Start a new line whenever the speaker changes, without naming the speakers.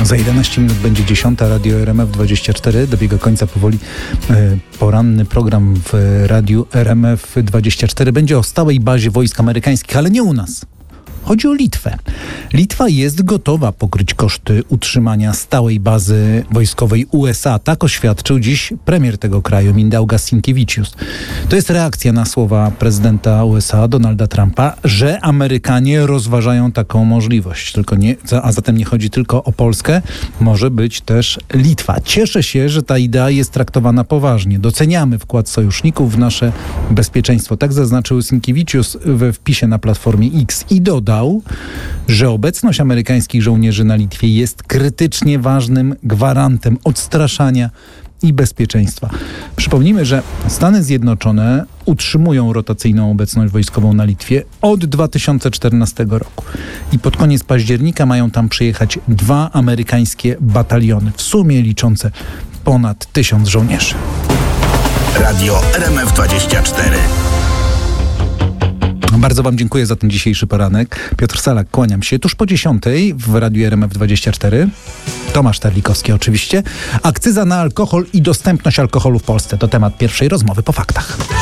Za 11 minut będzie 10. Radio RMF24. Dobiega końca powoli poranny program w Radiu RMF24. Będzie o stałej bazie wojsk amerykańskich, ale nie u nas. Chodzi o Litwę. Litwa jest gotowa pokryć koszty utrzymania stałej bazy wojskowej USA. Tak oświadczył dziś premier tego kraju, Mindaugas Sinkevičius. To jest reakcja na słowa prezydenta USA, Donalda Trumpa, że Amerykanie rozważają taką możliwość. A zatem nie chodzi tylko o Polskę, może być też Litwa. Cieszę się, że ta idea jest traktowana poważnie. Doceniamy wkład sojuszników w nasze bezpieczeństwo. Tak zaznaczył Sinkevičius we wpisie na Platformie X i dodał, że obecność amerykańskich żołnierzy na Litwie jest krytycznie ważnym gwarantem odstraszania i bezpieczeństwa. Przypomnijmy, że Stany Zjednoczone utrzymują rotacyjną obecność wojskową na Litwie od 2014 roku. I pod koniec października mają tam przyjechać 2 amerykańskie bataliony, w sumie liczące ponad 1000 żołnierzy.
Radio RMF24.
Bardzo wam dziękuję za ten dzisiejszy poranek. Piotr Salak, kłaniam się. Tuż po 10 w Radiu RMF24. Tomasz Terlikowski oczywiście. Akcyza na alkohol i dostępność alkoholu w Polsce to temat pierwszej rozmowy po faktach.